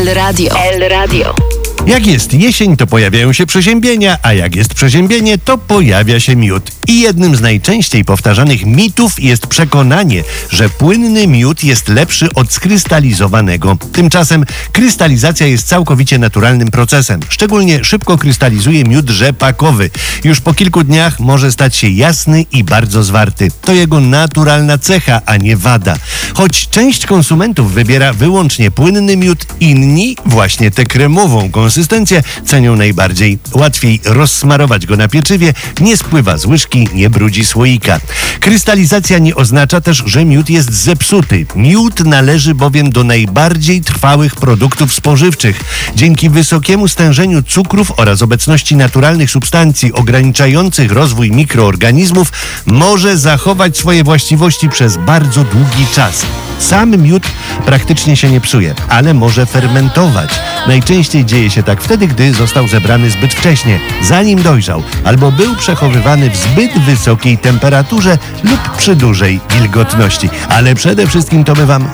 El Radio. El Radio. Jak jest jesień, to pojawiają się przeziębienia, a jak jest przeziębienie, to pojawia się miód. I jednym z najczęściej powtarzanych mitów jest przekonanie, że płynny miód jest lepszy od skrystalizowanego. Tymczasem krystalizacja jest całkowicie naturalnym procesem. Szczególnie szybko krystalizuje miód rzepakowy. Już po kilku dniach może stać się jasny i bardzo zwarty. To jego naturalna cecha, a nie wada. Choć część konsumentów wybiera wyłącznie płynny miód, inni właśnie tę kremową konsystencję cenią najbardziej. Łatwiej rozsmarować go na pieczywie, nie spływa z łyżki, nie brudzi słoika. Krystalizacja nie oznacza też, że miód jest zepsuty. Miód należy bowiem do najbardziej trwałych produktów spożywczych. Dzięki wysokiemu stężeniu cukrów oraz obecności naturalnych substancji ograniczających rozwój mikroorganizmów może zachować swoje właściwości przez bardzo długi czas. Sam miód praktycznie się nie psuje, ale może fermentować. Najczęściej dzieje się tak wtedy, gdy został zebrany zbyt wcześnie, zanim dojrzał, albo był przechowywany w zbyt wysokiej temperaturze lub przy dużej wilgotności. Ale przede wszystkim to my Wam